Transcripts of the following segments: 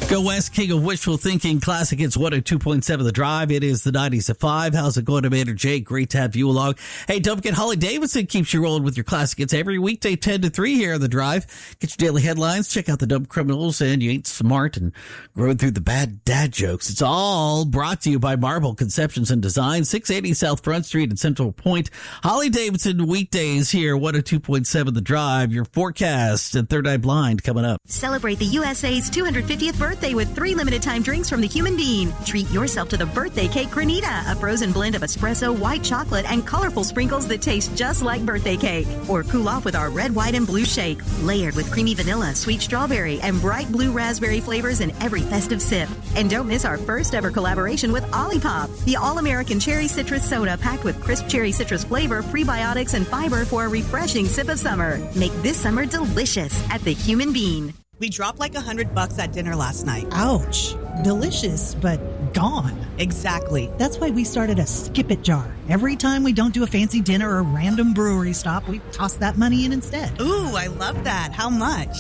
Go West, king of wishful thinking. Classic Hits 102.7 The Drive. It is the 90s at 5. How's it going, Maynard Jake? Great to have you along. Hey, don't forget, Holly Davidson keeps you rolling with your Classic Hits every weekday 10 to 3 here on The Drive. Get your daily headlines, check out the dumb criminals, and you ain't smart, and growing through the bad dad jokes. It's all brought to you by Marble Conceptions and Design, 680 South Front Street at Central Point. Holly Davidson weekdays here, 102.7 The Drive. Your forecast and Third Eye Blind coming up. Celebrate the USA's 250th birthday with 3 limited-time drinks from the Human Bean. Treat yourself to the Birthday Cake Granita, a frozen blend of espresso, white chocolate, and colorful sprinkles that taste just like birthday cake. Or cool off with our red, white, and blue shake, layered with creamy vanilla, sweet strawberry, and bright blue raspberry flavors in every festive sip. And don't miss our first ever collaboration with Olipop, the all-American cherry citrus soda packed with crisp cherry citrus flavor, prebiotics, and fiber for a refreshing sip of summer. Make this summer delicious at the Human Bean. We dropped like $100 at dinner last night. Ouch. Delicious, but gone. Exactly. That's why we started a Skip It jar. Every time we don't do a fancy dinner or random brewery stop, we toss that money in instead. Ooh, I love that. How much?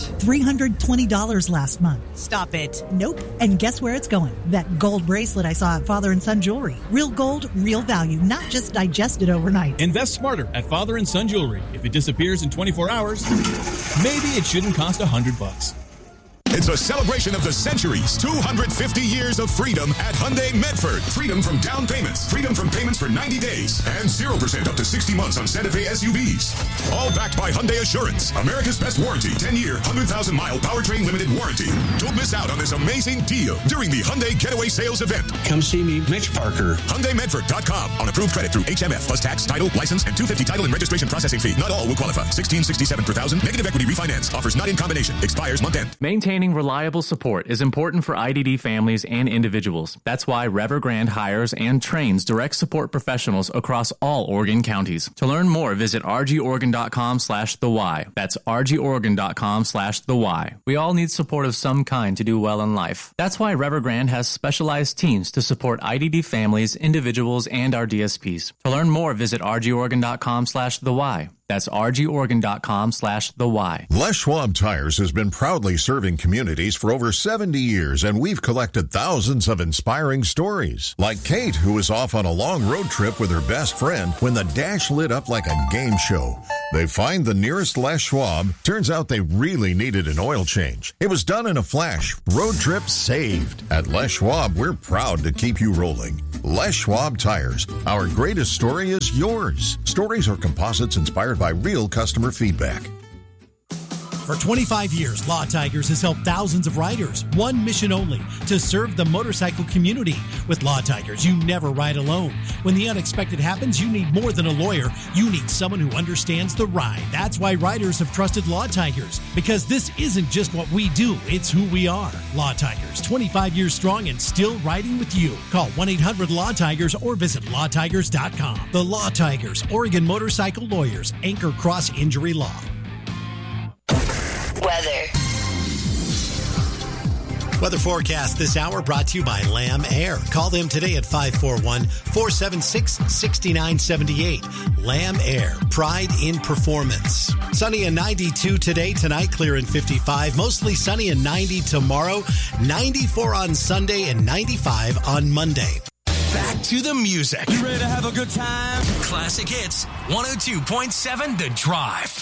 $320 last month. Stop it. Nope. And guess where it's going? That gold bracelet I saw at Father and Son Jewelry. Real gold, real value, not just digested overnight. Invest smarter at Father and Son Jewelry. If it disappears in 24 hours, maybe it shouldn't cost $100. It's a celebration of the centuries. 250 years of freedom at Hyundai Medford. Freedom from down payments. Freedom from payments for 90 days. And 0% up to 60 months on Santa Fe SUVs. All backed by Hyundai Assurance. America's best warranty. 10-year, 100,000-mile powertrain limited warranty. Don't miss out on this amazing deal during the Hyundai Getaway Sales event. Come see me, Mitch Parker. HyundaiMedford.com. On approved credit through HMF plus tax, title, license, and $250 title and registration processing fee. Not all will qualify. $1,667 per thousand. Negative equity refinance. Offers not in combination. Expires month end. Maintaining reliable support is important for IDD families and individuals. That's why Evergrande hires and trains direct support professionals across all Oregon counties. To learn more, visit rgoregon.com/thewhy. That's rgoregon.com/thewhy. We all need support of some kind to do well in life. That's why Evergrande has specialized teams to support IDD families, individuals, and our DSPs. To learn more, visit rgoregon.com/thewhy. That's rgoregon.com/thewhy. Les Schwab Tires has been proudly serving communities for over 70 years, and we've collected thousands of inspiring stories. Like Kate, who was off on a long road trip with her best friend when the dash lit up like a game show. They find the nearest Les Schwab. Turns out they really needed an oil change. It was done in a flash. Road trip saved. At Les Schwab, we're proud to keep you rolling. Les Schwab Tires. Our greatest story is yours. Stories are composites inspired by real customer feedback. For 25 years, Law Tigers has helped thousands of riders. One mission only, to serve the motorcycle community. With Law Tigers, you never ride alone. When the unexpected happens, you need more than a lawyer. You need someone who understands the ride. That's why riders have trusted Law Tigers. Because this isn't just what we do, it's who we are. Law Tigers, 25 years strong and still riding with you. Call 1-800-LAW-TIGERS or visit lawtigers.com. The Law Tigers, Oregon Motorcycle Lawyers, Anchor Cross Injury Law. Weather forecast this hour brought to you by Lamb Air. Call them today at 541-476-6978. Lamb Air, pride in performance. Sunny and 92 today, tonight clear and 55. Mostly sunny and 90 tomorrow, 94 on Sunday and 95 on Monday. Back to the music. You ready to have a good time? Classic Hits 102.7 The Drive.